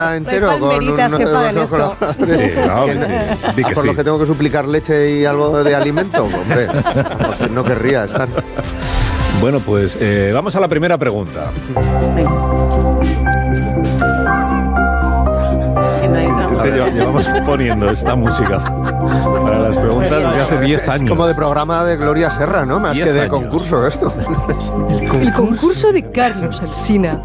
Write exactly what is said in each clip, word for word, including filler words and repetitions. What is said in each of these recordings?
entero con palmeritas un, que pagan esto. Sí, no, que, sí, di que por sí. lo que tengo que suplicar leche y algo de alimento, hombre, no querría estar. Bueno, pues eh, vamos a la primera pregunta. Es que lle- llevamos poniendo esta música para las preguntas desde hace diez años. Es como de programa de Gloria Serra, ¿no? Más diez que de años. concurso esto. El concurso de Carlos Alsina.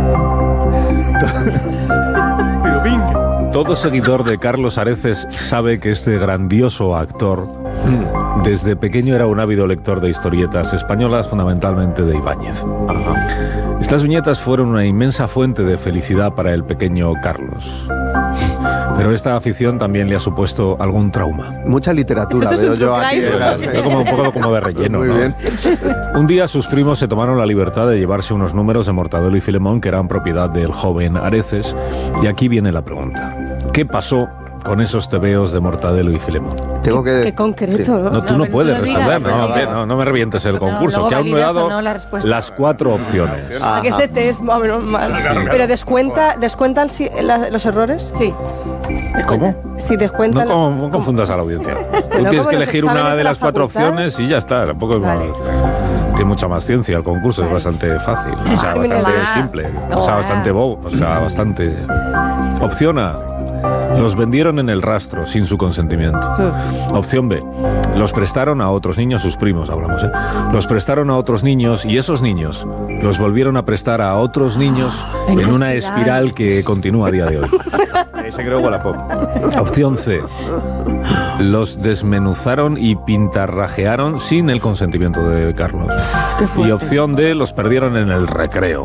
Todo seguidor de Carlos Areces sabe que este grandioso actor desde pequeño era un ávido lector de historietas españolas, fundamentalmente de Ibáñez. Estas viñetas fueron una inmensa fuente de felicidad para el pequeño Carlos. Pero esta afición también le ha supuesto algún trauma. Mucha literatura Esto es veo un yo true aquí. crime. en la- Es como un poco como de relleno, Muy ¿no? bien. Un día sus primos se tomaron la libertad de llevarse unos números de Mortadelo y Filemón que eran propiedad del joven Areces. Y aquí viene la pregunta. ¿Qué pasó con esos tebeos de Mortadelo y Filemón? Tengo que Qué concreto, sí. ¿no? No, tú No, no, pero puedes tú lo responder, digas, no, no, hombre, no, no me revientes el No, concurso, luego que aún no he validas o dado no la respuesta. las cuatro opciones. A que este test más o menos mal. Pero descuenta, descuentan si, la- los errores. Sí. ¿Cómo? Si No, descuentan. com- no confundas a la audiencia. Tú Pero tienes como que los elegir exámenes una de de la las cuatro facultad. opciones y ya está. Tampoco es Vale. mal. Tiene mucha más ciencia el concurso, es bastante fácil, o sea, Ay, venga, bastante va. simple, o No, sea, va. bastante bobo, o sea, bastante... Opción A, los vendieron en el rastro sin su consentimiento. Opción B, los prestaron a otros niños, sus primos hablamos, ¿eh? Los prestaron a otros niños y esos niños los volvieron a prestar a otros niños En en una espiral. espiral que continúa a día de hoy. Ese creo Wallapop. Opción C, los desmenuzaron y pintarrajearon sin el consentimiento de Carlos. Y opción D, los perdieron en el recreo.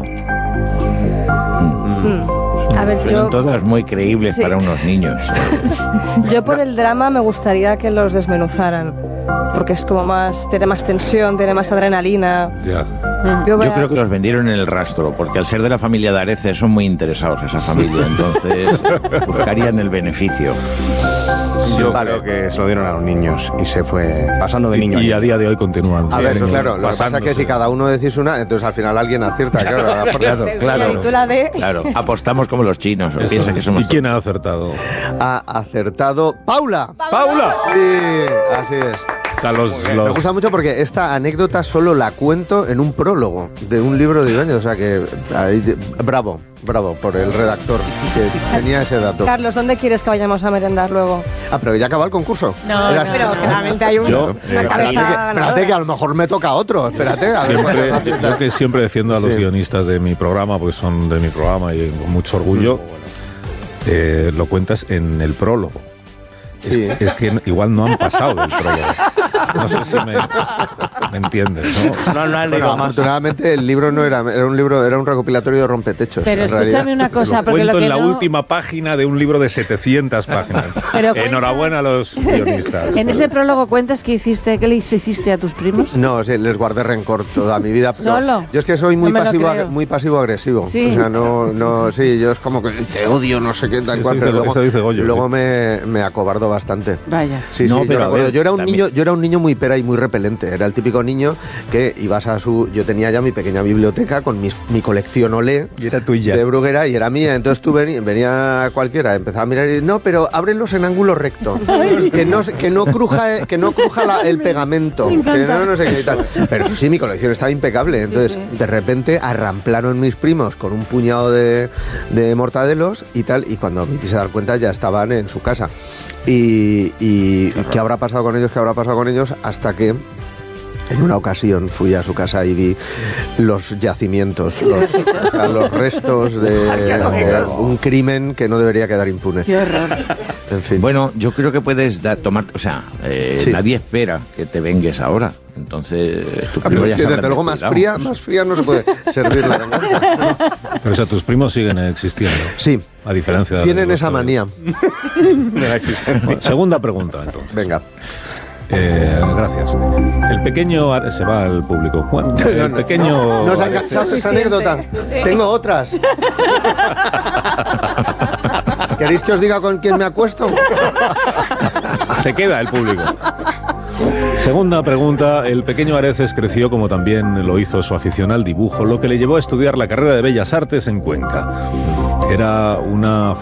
A ver, Suenan yo, todas muy creíbles Sí. para unos niños. yo por el drama me gustaría que los desmenuzaran. Porque es como más, tiene más tensión, tiene más adrenalina. Ya. Yo, voy Yo a- creo que los vendieron en el rastro, porque al ser de la familia de Areces son muy interesados esa familia, entonces buscarían el beneficio. Yo Vale. creo que se lo dieron a los niños y se fue pasando de niño Y a a niño. día de hoy continúan. A ver, niños claro, lo que pasa es que pasándose. si cada uno decís una, entonces al final alguien acierta, claro. a la por- Claro, claro. Y tú la de... Claro, apostamos como los chinos, Eso. piensa que ¿Y somos... quién ha acertado? Ha acertado Paula. ¡Paula! Sí, así es. O sea, los... Me los- gusta mucho porque esta anécdota solo la cuento en un prólogo de un libro de Ibáñez, o sea que ahí, bravo, bravo por el redactor que tenía ese dato. Carlos, ¿dónde quieres que vayamos a merendar luego? Ah, pero ya acabó el concurso. No, Era- no, Pero no. claramente hay un- Yo, una eh, cabeza Espérate que, espérate ganadora. que a lo mejor me toca otro, espérate. A ver, Siempre, cuántas yo aciertas. que siempre defiendo a los Sí. guionistas de mi programa, porque son de mi programa y con mucho orgullo, eh, lo cuentas en el prólogo. Es, Sí. es que igual no han pasado del prólogo. No sé si me, me entiendes, ¿no? No, no han Bueno, leído más. afortunadamente el libro no era, era un libro, era un recopilatorio de rompetechos. Pero en escúchame realidad. una cosa, Lo porque cuento lo que en la no- última página de un libro de setecientas páginas. Pero cuenta- Enhorabuena a los guionistas. En ese prólogo cuentas que hiciste, ¿qué le hiciste a tus primos? No, sí, les guardé rencor toda mi vida. Pero ¿Solo? Yo es que soy muy No me lo pasivo, creo. muy pasivo agresivo. Sí. O sea, no, no, sí, yo es como que te odio, no sé qué, tal Eso cual. dice- Pero luego, eso dice Goyo, luego sí. me, me acobardo bastante. Vaya. Sí, No, sí, pero yo, me a acuerdo. ver, yo era un también- niño, yo era un niño muy pera y muy repelente. Era el típico niño que ibas a su, yo tenía ya mi pequeña biblioteca con mis, mi colección Olé Y era tuya. de Bruguera y era mía. Entonces tú vení- venía cualquiera, empezaba a mirar y no, pero ábrelos en ángulo recto, que no se- que no cruja, que no cruja la- el pegamento, que no, no sé qué y tal. Pero eso sí, mi colección estaba impecable. Entonces de repente arramplaron mis primos con un puñado de, de mortadelos y tal, y cuando me quise dar cuenta ya estaban en su casa. Y, y ¿qué habrá pasado con ellos? ¿Qué habrá pasado con ellos? Hasta que en una ocasión fui a su casa y vi los yacimientos, los, o sea, los restos de, de un crimen que no debería quedar impune. Qué horror. En fin. Bueno, yo creo que puedes da- tomar, o sea, eh, Sí. nadie espera que te vengues ahora. Entonces, tu Ah, primo pero ya sí, sabrá desde luego más cuidado. fría, más fría no se puede servir la venganza. Pero o sea, tus primos siguen existiendo. Sí, A diferencia de tienen los esa que- manía. Bueno, segunda pregunta, entonces. Venga. Eh, gracias. El pequeño... Are- Se va al público. Juan, No, el no, pequeño... ¿Nos han Areces- cansado de esta anécdota? Tengo otras. ¿Queréis que os diga con quién me acuesto? Se queda el público. Segunda pregunta. El pequeño Areces creció como también lo hizo su afición al dibujo, lo que le llevó a estudiar la carrera de Bellas Artes en Cuenca. Era una